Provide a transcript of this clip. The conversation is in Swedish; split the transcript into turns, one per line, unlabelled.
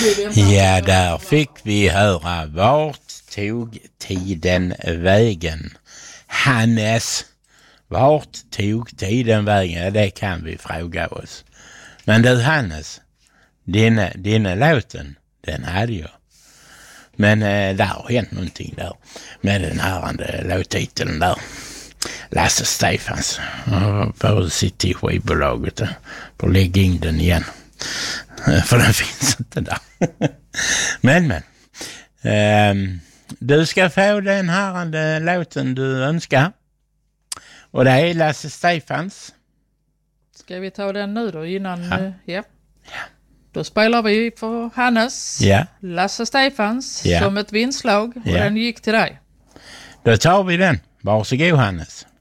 Ja, där fick vi höra vart tog tiden vägen. Hannes, vart tog tiden vägen? Det kan vi fråga oss. Men du Hannes, din låten, den hade jag. Men där har hänt någonting där med den här låttiteln där. Lasse Stefans får sitta i skivbolaget och lägga in den igen. För den finns inte där. Men. Du ska få den här låten du önskar. Och det är Lasse Stefans.
Ska vi ta den nu då innan? Ja. Då spelar vi för Hannes.
Ja.
Lasse Stefans
ja.
som ett vinslag. Och den gick till dig.
Då tar vi den. Varsågod Hannes.